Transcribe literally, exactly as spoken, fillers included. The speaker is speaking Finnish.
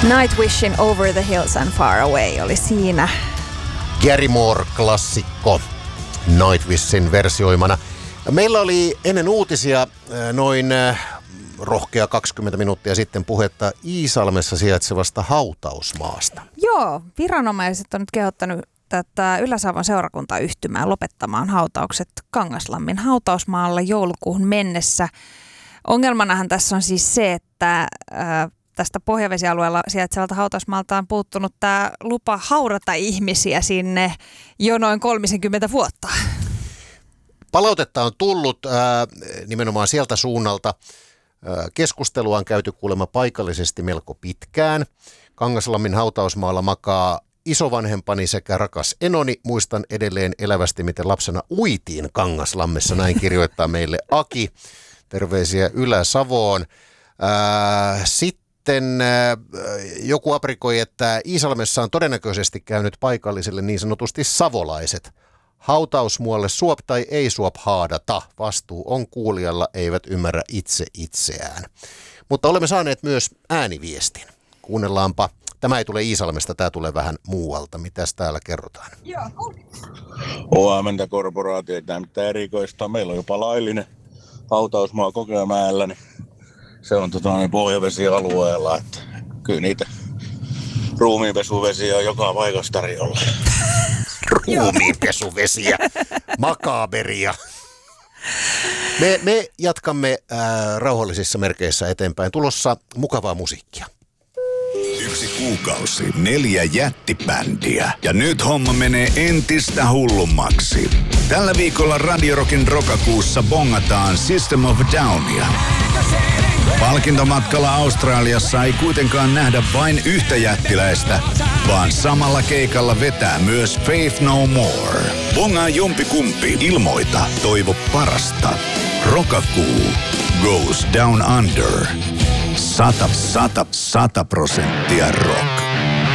Nightwishin Over the Hills and Far Away oli siinä. Gary Moore-klassikko Nightwishin versioimana. Meillä oli ennen uutisia noin rohkea kaksikymmentä minuuttia sitten puhetta Iisalmessa sijaitsevasta hautausmaasta. Joo, viranomaiset on nyt kehottanut tätä Ylä-Savon seurakuntayhtymää lopettamaan hautaukset Kangaslammin hautausmaalla joulukuuhun mennessä. Ongelmanahan tässä on siis se, että äh, tästä pohjavesialueella sijaitsevalta hautausmaalta on puuttunut tämä lupa haudata ihmisiä sinne jo noin kolmekymmentä vuotta. Palautetta on tullut äh, nimenomaan sieltä suunnalta. Äh, keskustelua on käyty kuulemma paikallisesti melko pitkään. Kangaslammin hautausmaalla makaa isovanhempani sekä rakas enoni. Muistan edelleen elävästi, miten lapsena uitiin Kangaslammessa. Näin kirjoittaa meille Aki. Terveisiä Ylä-Savoon. Äh, sitten äh, joku aprikoi, että Iisalmessa on todennäköisesti käynyt paikallisille niin sanotusti savolaiset. Hautausmuolle suop tai ei suop haadata. Vastuu on kuulijalla, eivät ymmärrä itse itseään. Mutta olemme saaneet myös ääniviestin. Kuunnellaanpa. Tämä ei tule Iisalmesta, tämä tulee vähän muualta. Mitäs täällä kerrotaan? Huomenta korporaatio, ei tämä mitään erikoista. Meillä on jopa laillinen hautausmaa Kokemäellä, niin se on tota, niin pohjavesialueella. Että kyllä niitä ruumiinpesuvesiä on joka paikassa tarjolla. Ruumiinpesuvesiä, makaberia. Me, me jatkamme äh, rauhallisissa merkeissä eteenpäin. Tulossa mukavaa musiikkia. Yksi kuukausi, neljä jättibändiä. Ja nyt homma menee entistä hullummaksi. Tällä viikolla Radio Rockin Rokakuussa bongataan System of a Downia. Palkintomatkalla Australiassa ei kuitenkaan nähdä vain yhtä jättiläistä, vaan samalla keikalla vetää myös Faith No More. Bongaa jompikumpi, ilmoita, toivo parasta. Rokakuu goes down under. Sata, sata, sata prosenttia rock.